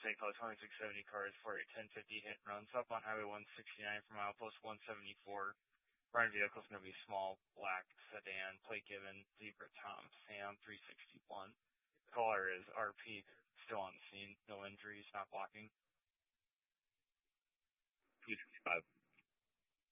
St. Cloud 2670 cars for a 1050 hit and run. Up on Highway 169 from milepost 174. Running vehicle's going to be small, black sedan, plate given, Zebra Tom, Sam 361. Caller is RP, still on the scene, no injuries, not blocking. 365.